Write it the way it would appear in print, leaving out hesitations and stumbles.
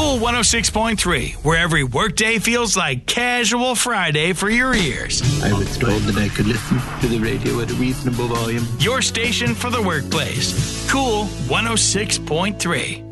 Cool 106.3, where every workday feels like casual Friday for your ears. I was told that I could listen to the radio at a reasonable volume. Your station for the workplace. Cool 106.3.